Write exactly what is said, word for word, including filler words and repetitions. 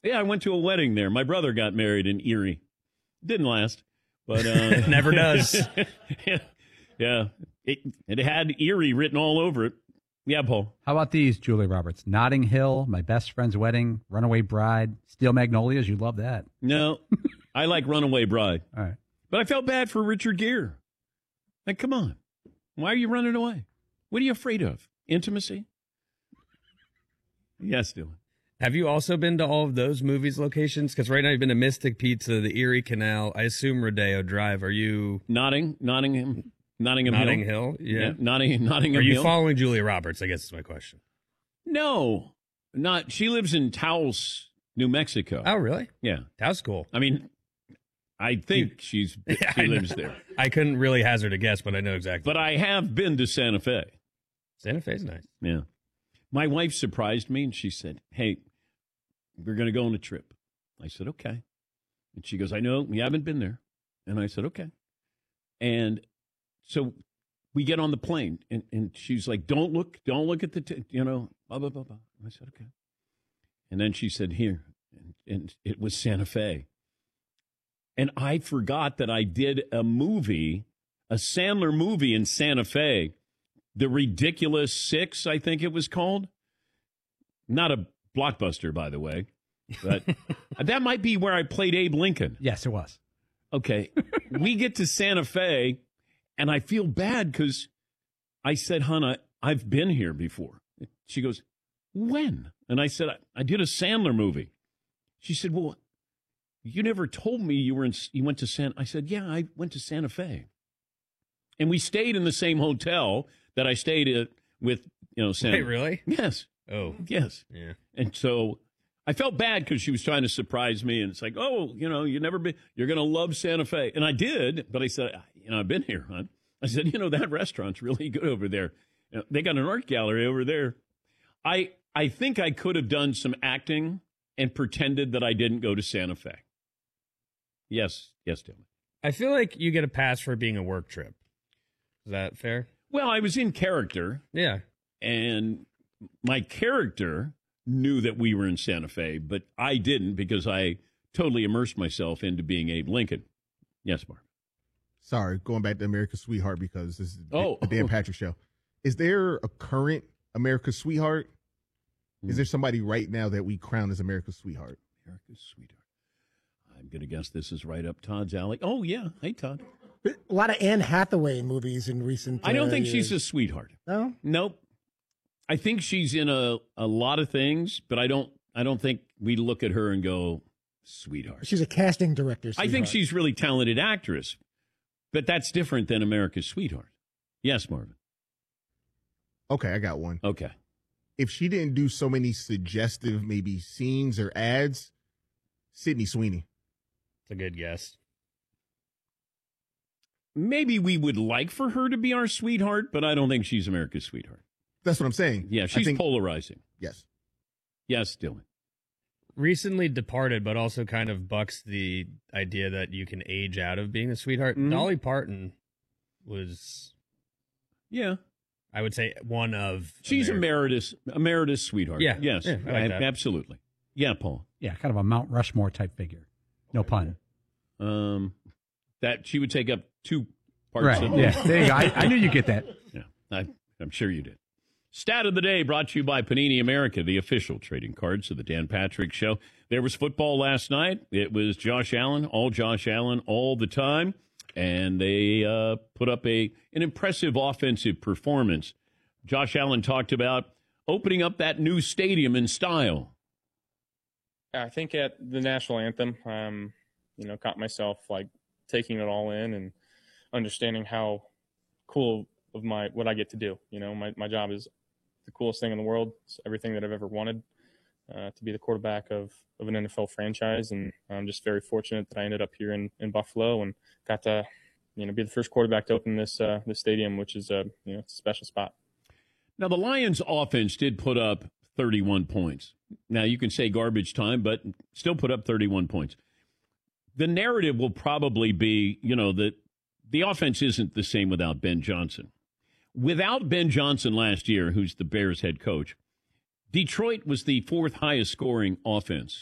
Yeah, I went to a wedding there. My brother got married in Erie. Didn't last, but uh, It never does. yeah, yeah. It, it had Erie written all over it. Yeah, Paul. How about these, Julia Roberts? Notting Hill, My Best Friend's Wedding, Runaway Bride, Steel Magnolias. You love that. No, I like Runaway Bride. All right. But I felt bad for Richard Gere. Like, come on. Why are you running away? What are you afraid of? Intimacy? Yes, Dylan. Have you also been to all of those movies locations? Because right now you've been to Mystic Pizza, the Erie Canal, I assume Rodeo Drive. Are you Notting, Nottingham, Nottingham Notting Hill? Hill? Yeah. yeah Notting, Nottingham Are you Hill? following Julia Roberts? I guess is my question. No, not. She lives in Taos, New Mexico. Oh, really? Yeah. Taos cool. I mean, I think she's she Yeah, I lives know. there. I couldn't really hazard a guess, but I know exactly. But I have been to Santa Fe. Santa Fe's nice. Yeah. My wife surprised me, and she said, hey, we're going to go on a trip. I said, okay. And she goes, I know we haven't been there. And I said, okay. And so we get on the plane, and, and she's like, don't look, don't look at the, t-, you know, blah, blah, blah, blah. I said, okay. And then she said, here. And, and it was Santa Fe. And I forgot that I did a movie, a Sandler movie in Santa Fe, The Ridiculous Six, I think it was called. Not a blockbuster, by the way. But that might be where I played Abe Lincoln. Yes, it was. Okay. We get to Santa Fe, and I feel bad because I said, Hannah, I've been here before. She goes, when? And I said, I, I did a Sandler movie. She said, well, you never told me you were in, you went to San. I said, yeah, I went to Santa Fe. And we stayed in the same hotel that I stayed at with, you know, Santa. Wait, really? Yes. Oh. Yes. Yeah. And so I felt bad because she was trying to surprise me. And it's like, oh, you know, you never been, you're going to love Santa Fe. And I did. But I said, you know, I've been here, hon. I said, you know, that restaurant's really good over there. You know, they got an art gallery over there. I I think I could have done some acting and pretended that I didn't go to Santa Fe. Yes. Yes, Dylan. I feel like you get a pass for being a work trip. Is that fair? Well, I was in character. Yeah. And my character knew that we were in Santa Fe, but I didn't because I totally immersed myself into being Abe Lincoln. Yes, Mark. Sorry, going back to America's Sweetheart because this is Oh. the Dan Patrick Show. Is there a current America's Sweetheart? Is there somebody right now that we crown as America's Sweetheart? America's Sweetheart. I'm going to guess this is right up Todd's alley. Oh, yeah. Hey, Todd. A lot of Anne Hathaway movies in recent I don't uh, think years. she's a sweetheart. No? Nope. I think she's in a, a lot of things, but I don't I don't think we look at her and go, sweetheart. She's a casting director. I think sweetheart. she's a really talented actress, but that's different than America's Sweetheart. Yes, Marvin. Okay, I got one. Okay. If she didn't do so many suggestive maybe scenes or ads, Sydney Sweeney. It's a good guess. Maybe we would like for her to be our sweetheart, but I don't think she's America's sweetheart. That's what I'm saying. Yeah, I she's think- polarizing. Yes. Yes, Dylan. Recently departed, but also kind of bucks the idea that you can age out of being a sweetheart. Mhm. Dolly Parton was, Yeah. I would say, one of. She's Ameri- emeritus, emeritus sweetheart. Yeah. Yes, Yeah, I like I- that. absolutely. Yeah, Paul. Yeah, kind of a Mount Rushmore type figure. No pun. Um, that she would take up two parts Right. of Yeah. There you go. I, I knew you'd get that. Yeah, I, I'm sure you did. Stat of the day brought to you by Panini America, the official trading cards of the Dan Patrick Show. There was football last night. It was Josh Allen, all Josh Allen, all the time. And they uh, put up a an impressive offensive performance. Josh Allen talked about opening up that new stadium in style. I think at the national anthem, um, you know, caught myself like taking it all in and understanding how cool of my what I get to do. You know, my my job is the coolest thing in the world. It's everything that I've ever wanted uh, to be the quarterback of, of an N F L franchise, and I'm just very fortunate that I ended up here in, in Buffalo and got to, you know, be the first quarterback to open this uh, this stadium, which is a you know it's a special spot. Now, the Lions offense did put up thirty-one points. Now, you can say garbage time, but still put up thirty-one points. The narrative will probably be, you know, that the offense isn't the same without Ben Johnson. Without Ben Johnson last year, who's the Bears head coach, Detroit was the fourth highest scoring offense